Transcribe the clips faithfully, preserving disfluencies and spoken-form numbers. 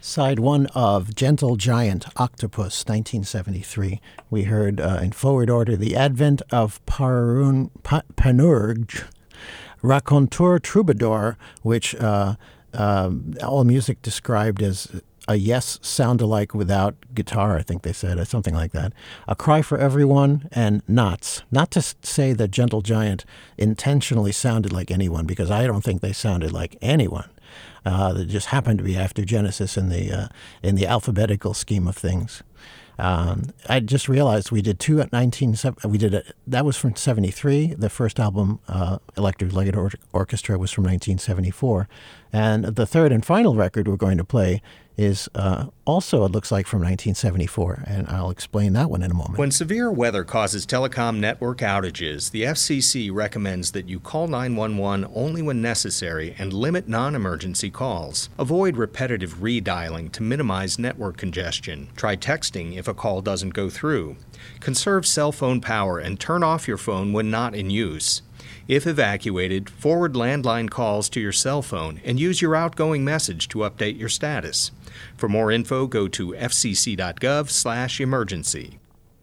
Side one of Gentle Giant Octopus, nineteen seventy-three. We heard uh, in forward order The Advent of Parun, pa, Panurge, Raconteur Troubadour, which uh, uh, All Music described as a yes sound-alike without guitar, I think they said, or something like that. A Cry for Everyone, and Knots. Not to say that Gentle Giant intentionally sounded like anyone, because I don't think they sounded like anyone. Uh, that just happened to be after Genesis in the uh, in the alphabetical scheme of things. Um, I just realized we did two at nineteen. We did a, that was from seventy-three. The first album, uh, Electric Light Or- Orchestra, was from nineteen seventy-four, and the third and final record we're going to play is uh, also, it looks like, from nineteen seventy-four, and I'll explain that one in a moment. When severe weather causes telecom network outages, the F C C recommends that you call nine one one only when necessary and limit non-emergency calls. Avoid repetitive redialing to minimize network congestion. Try texting if a call doesn't go through. Conserve cell phone power and turn off your phone when not in use. If evacuated, forward landline calls to your cell phone and use your outgoing message to update your status. For more info, go to f c c dot gov slash emergency.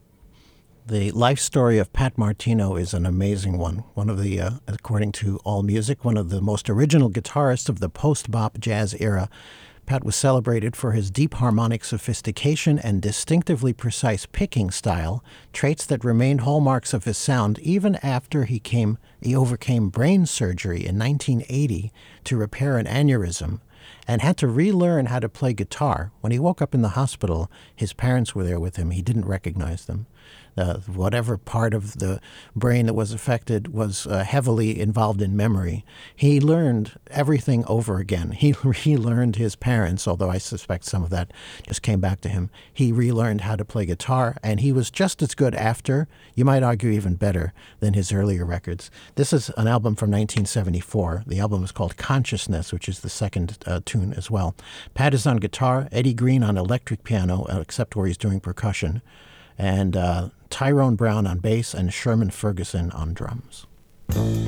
The life story of Pat Martino is an amazing one. One of the, uh, according to AllMusic, one of the most original guitarists of the post-bop jazz era. Pat was celebrated for his deep harmonic sophistication and distinctively precise picking style, traits that remained hallmarks of his sound even after he came he overcame brain surgery in nineteen eighty to repair an aneurysm and had to relearn how to play guitar. When he woke up in the hospital, his parents were there with him. He didn't recognize them. Uh, whatever part of the brain that was affected was uh, heavily involved in memory. He learned everything over again. He relearned his parents, although I suspect some of that just came back to him. He relearned how to play guitar, and he was just as good after, you might argue even better, than his earlier records. This is an album from nineteen seventy-four. The album is called Consciousness, which is the second uh, tune as well. Pat is on guitar, Eddie Green on electric piano, uh, except where he's doing percussion, and uh, Tyrone Brown on bass, and Sherman Ferguson on drums.